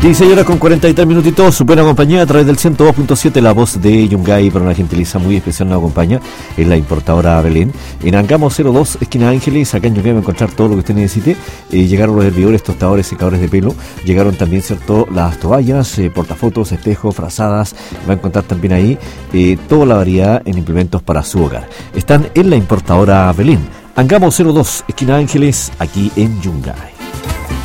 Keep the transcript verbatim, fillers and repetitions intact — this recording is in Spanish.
dieciséis horas con cuarenta y tres minutitos, supera compañía a través del ciento dos punto siete, la voz de Yungay para una gentileza muy especial nos acompaña, es la importadora Belén. En Angamo cero dos, esquina Ángeles, acá en Yungay va a encontrar todo lo que usted necesite. Eh, llegaron los hervidores, tostadores, secadores de pelo, llegaron también, cierto, las toallas, eh, portafotos, espejos, frazadas, va a encontrar también ahí eh, toda la variedad en implementos para su hogar. Están en la importadora Belén. Angamo cero dos, esquina Ángeles, aquí en Yungay.